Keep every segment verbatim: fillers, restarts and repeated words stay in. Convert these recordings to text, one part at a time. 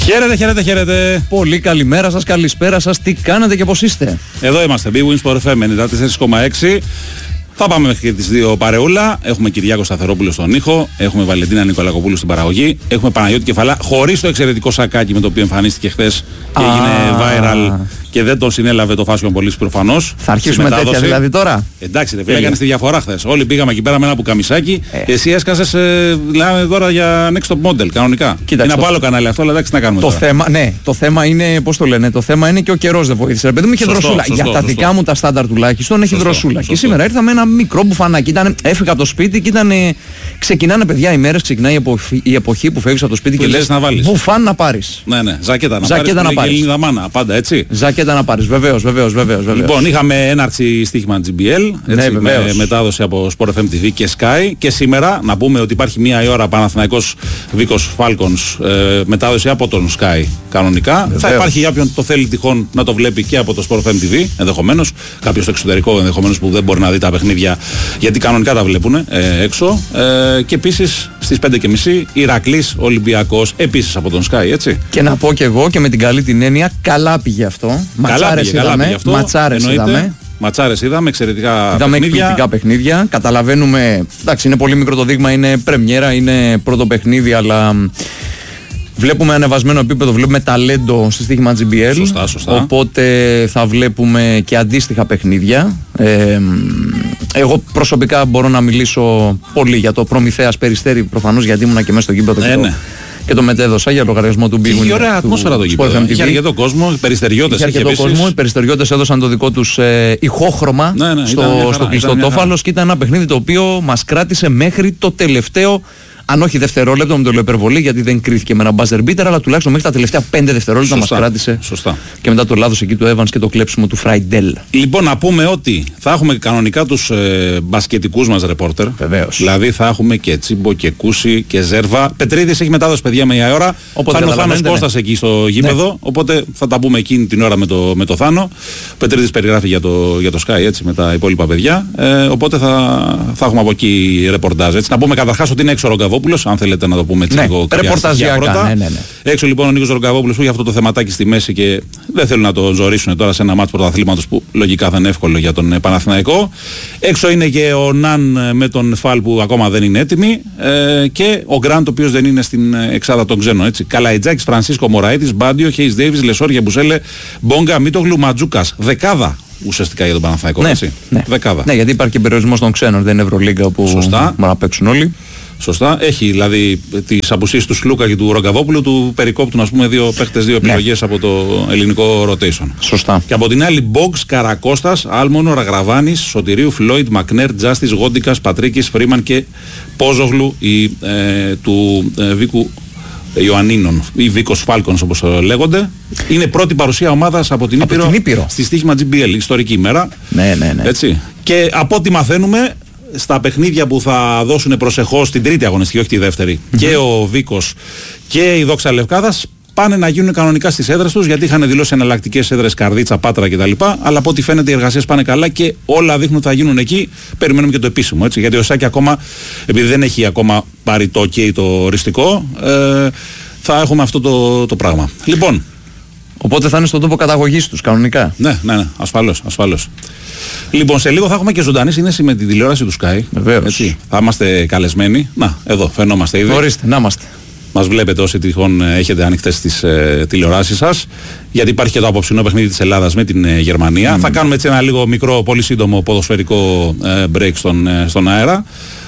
Χαίρετε, χαίρετε, χαίρετε. Πολύ καλημέρα σας, καλησπέρα σας. Τι κάνετε και πώς είστε? Εδώ είμαστε, Bwin Sport εφ εμ ενενήντα τέσσερα κόμμα έξι. Θα πάμε μέχρι τις δύο παρεούλα. Έχουμε Κυριάκο Σταθερόπουλο στον ήχο. Έχουμε Βαλεντίνα Νικολακοπούλου στην παραγωγή. Έχουμε Παναγιώτη Κεφαλά, χωρίς το εξαιρετικό σακάκι με το οποίο εμφανίστηκε χθες και έγινε viral και δεν τον συνέλαβε το Fashion Police προφανώς. Θα αρχίσουμε τέτοια δηλαδή τώρα. Εντάξει, δεν φίλε, έκανες τη διαφορά χθες. Όλοι πήγαμε εκεί πέρα με ένα πουκαμισάκι. Ε. Εσύ έσκασες, ε, μιλάμε τώρα για Next Top Model κανονικά. Κοίταξε, είναι από άλλο κανάλι αυτό, αλλά εντάξει, να κάνουμε το τώρα. θέμα, ναι, το θέμα είναι, πώς το λένε, το θέμα είναι και ο καιρός δεν βοήθησε. Παιδί μου είχε Σωστό, δροσούλα. σωστό, για τα σωστό. δικά μου τα στάνταρ τουλάχιστον έχει Σωστό, δροσούλα. σωστό. Και σήμερα ήρθα με ένα μικρό μπουφανάκι. Ήταν, έφυγα από το σπίτι και ήταν. Ξεκινάνε παιδιά οι μέρες, ξεκινάει η εποχή, η εποχή που φεύγεις από το σπίτι Που και λες λες να βάλεις. μπουφάν να πάρεις. Ναι, ναι, ζακέτα να Ζακέτα πάρεις. να πάρεις. Ελληνίδα μάνα, πάντα έτσι. Ζακέτα να πάρεις, βεβαίως, βεβαίως, βεβαίως. Λοιπόν, είχαμε έναρξη στοίχημα τζι μπι ελ, έτσι, Ναι, με βεβαίως. μετάδοση από Sport εφ εμ τι βι και Sky. Και σήμερα να πούμε ότι υπάρχει μία η ώρα Παναθηναϊκός Βίκος Falcons, ε, μετάδοση από τον Sky κανονικά. Βεβαίως. Θα υπάρχει για όποιον το θέλει τυχόν να το βλέπει και από το Sport εφ εμ τι βι, ενδεχομένως. Κάποιος στο εξωτερικό ενδεχομένως που δεν μπορεί να δει τα παιχνίδια, γιατί κανονικά τα βλέπουν ε, έξω. Ε, και επίσης στις πέντε και μισή Ηρακλής Ολυμπιακός, επίσης από τον Sky, έτσι. Και να πω και εγώ και με την καλή την έννοια, καλά πήγε αυτό. Ματσάρες πήγε, καλά είδαμε. πήγε αυτό, Ματσάρες εννοείται. είδαμε. Ματσάρες είδαμε, εξαιρετικά Είδαμε παιχνίδια. εκπληκτικά παιχνίδια. Καταλαβαίνουμε. Εντάξει, είναι πολύ μικρό το δείγμα, είναι πρεμιέρα, είναι πρώτο παιχνίδι, αλλά μ, βλέπουμε ανεβασμένο επίπεδο, βλέπουμε ταλέντο στη στοίχημα τζι μπι ελ. Σωστά, σωστά. Οπότε θα βλέπουμε και αντίστοιχα παιχνίδια. Ε, μ, εγώ προσωπικά μπορώ να μιλήσω πολύ για το Προμηθέας Περιστέρι, προφανώς γιατί ήμουνα και μέσα στο γήπεδο Ναι, και, το, ναι. και το μετέδωσα για λογαριασμό του Big Win. Είχε ωραία ατμόσφαιρα το γήπεδο. Είχε αρκετό κόσμο, οι περιστεριώτες. Είχε αρκετό κόσμο. Οι περιστεριώτες έδωσαν το δικό τους ε, ηχόχρωμα Ναι, ναι, στο, ήταν μια χαρά, στο κλειστό ήταν μια τόφαλος και ήταν ένα παιχνίδι το οποίο μας κράτησε μέχρι το τελευταίο, αν όχι δευτερόλεπτο, με το λέω υπερβολή, γιατί δεν κρίθηκε με ένα buzzer beater, αλλά τουλάχιστον μέχρι τα τελευταία πέντε δευτερόλεπτα μας Σωστά, κράτησε. σωστά. Και μετά το λάθος εκεί του Evans και το κλέψιμο του Φράιντελ. Λοιπόν, να πούμε ότι θα έχουμε κανονικά τους ε, μπασκετικούς μας ρεπόρτερ. Βεβαίως. Δηλαδή θα έχουμε και Τσίμπο και Κούση και Ζέρβα. Πετρίδης έχει μετάδοση παιδιά με η ώρα. Οπότε Θα είναι ο Θάνος καταλαβαίνετε, Κώστας εκεί στο γήπεδο. Ναι. Οπότε θα τα πούμε εκείνη την ώρα με το, με το Θάνο. Ο Πετρίδης περιγράφει για το, για το Sky έτσι, με τα υπόλοιπα παιδιά. Ε, οπότε θα, θα έχουμε από εκεί ρεπορτάζ. Έτσι. Να πούμε καταρχάς ότι είναι έξω ο Ρογκαβόπουλος, αν θέλετε να το πούμε έτσι Ναι, λίγο. ρεπορταζιακά, ναι, ναι, ναι. Έξω λοιπόν ο Νίκος Ρογκαβόπουλος που έχει αυτό το θεματάκι στη μέση και δεν θέλουν να το ζωρίσουν τώρα σε ένα μάτς πρωταθλήματος που λογικά θα είναι εύκολο για τον Παναθηναϊκό. Έξω είναι και ο Ναν με τον Φαλ που ακόμα δεν είναι έτοιμοι ε, και ο Γκραντ ο οποίος δεν είναι στην εξάδα των ξένων. Έτσι. Καλαϊτζάκης, Φρανσίσκο Μωραΐτης, Μπάντιο, Χέις Ντέιβις, Λεσόρια Μπουσέλε, Μπόγκα, Μίτογλου, Ματζούκας. Δεκάδα ουσιαστικά για τον Παναθηναϊκό. Ναι, έτσι. ναι. Δεκάδα. Ναι, γιατί υπάρχει και περιορισμός των ξένων, δεν είναι Ευρωλίγκα που Σωστά. μπορούν να παίξουν όλοι. Σωστά. Έχει δηλαδή τις απουσίες του Σλούκα και του Ρογκαβόπουλου, του περικόπτουν ας πούμε δύο παίχτες, δύο επιλογές από το ελληνικό rotation. Σωστά. Και από την άλλη Μπόγκς, Καρακώστας, Άλμονο, Ραγραβάνης, Σωτηρίου, Φλόιντ, Μακνέρ, Τζάστης, Γόντικας, Πατρίκης, Φρίμαν και Πόζογλου η, ε, του ε, Βίκου Ιωαννίνων ή Βίκος Φάλκονς όπως λέγονται. Είναι πρώτη παρουσία ομάδας από την Από Ήπειρο, την Ήπειρο. στη στοίχημα τζι μπι ελ, ιστορική ημέρα. Ναι, ναι, ναι. Έτσι. Και από ό,τι μαθαίνουμε, στα παιχνίδια που θα δώσουν προσεχώς την τρίτη αγωνιστική, όχι τη δεύτερη, mm-hmm. και ο Βίκος και η Δόξα Λευκάδας πάνε να γίνουν κανονικά στις έδρες τους, γιατί είχαν δηλώσει εναλλακτικές έδρες Καρδίτσα, Πάτρα κτλ. Αλλά από ό,τι φαίνεται οι εργασίες πάνε καλά και όλα δείχνουν ότι θα γίνουν εκεί. Περιμένουμε και το επίσημο. Έτσι, γιατί ο Σάκη ακόμα, επειδή δεν έχει ακόμα πάρει το OK το οριστικό, ε, θα έχουμε αυτό το, το πράγμα. Λοιπόν. Οπότε θα είναι στον τόπο καταγωγής τους κανονικά. Ναι, ναι, ναι, ασφαλώς, ασφαλώς. Λοιπόν, σε λίγο θα έχουμε και ζωντανή σύνδεση με τη τηλεόραση του Sky. Βεβαίως. Έτσι. Θα είμαστε καλεσμένοι. Να, εδώ φαινόμαστε ήδη. Ορίστε, να είμαστε. Μας βλέπετε όσοι τυχόν έχετε ανοιχτές τις ε, τηλεοράσεις σας. Γιατί υπάρχει και το απόψινό παιχνίδι της Ελλάδας με την ε, Γερμανία. Mm. Θα κάνουμε έτσι ένα λίγο μικρό, πολύ σύντομο ποδοσφαιρικό ε, break στον, ε, στον αέρα.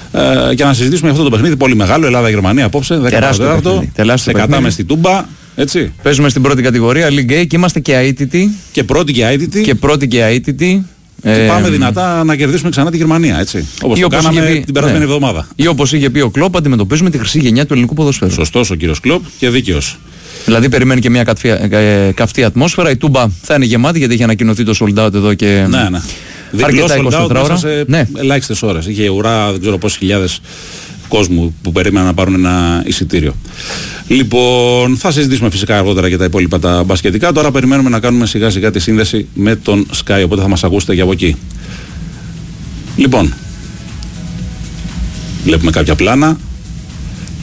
Ε, και να συζητήσουμε αυτό το παιχνίδι πολύ μεγάλο. Ελλάδα-Γερμανία απόψε. Τεράστιο παιχνίδι. Σε κατάμε στην Τούμπα. Έτσι. Παίζουμε στην πρώτη κατηγορία, League A, και είμαστε και αίτητοι. Και πρώτη και αίτητη. Και πρώτη και αίτητη. Και ε, πάμε δυνατά να κερδίσουμε ξανά τη Γερμανία, έτσι. Όπως το κάναμε πει, την περασμένη ναι. εβδομάδα. Ή όπως είχε πει ο Κλόπ, αντιμετωπίζουμε τη χρυσή γενιά του ελληνικού ποδοσφαίρου. Σωστός ο κύριος Κλόπ και δίκαιος. Δηλαδή περιμένει και μια καυτή, ε, καυτή ατμόσφαιρα. Η Τούμπα θα είναι γεμάτη γιατί έχει ανακοινωθεί το sold out εδώ και. Ναι, ναι. Διπλό sold out μέσα σε ναι. ελάχιστες ώρες. Είχε ουρά δεν ξέρω πόσες χιλιάδες κόσμου που περίμεναν να πάρουν ένα εισιτήριο. Λοιπόν, θα συζητήσουμε φυσικά αργότερα για τα υπόλοιπα τα μπασκετικά. Τώρα περιμένουμε να κάνουμε σιγά σιγά τη σύνδεση με τον Sky, οπότε θα μας ακούσετε και από εκεί. Λοιπόν, βλέπουμε κάποια πλάνα.